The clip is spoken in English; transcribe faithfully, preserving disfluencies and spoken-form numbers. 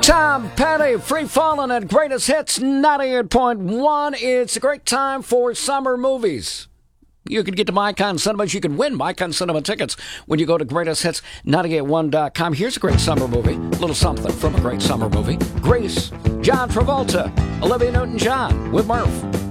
Tom Petty, Free Fallin' at Greatest Hits ninety-eight point one. It's a great time for summer movies. You can get to Mycon Cinemas. You can win Mycon Cinema tickets when you go to greatest hits nine eight one dot com. Here's a great summer movie. A little something from a great summer movie. Grease, John Travolta, Olivia Newton-John with Murph.